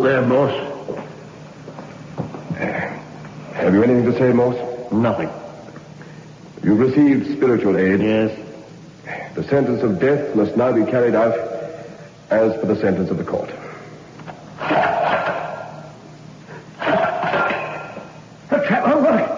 Who there, boss? Have you anything to say, Morse? Nothing. You've received spiritual aid. Yes. The sentence of death must now be carried out as per the sentence of the court. A trap. Oh, look.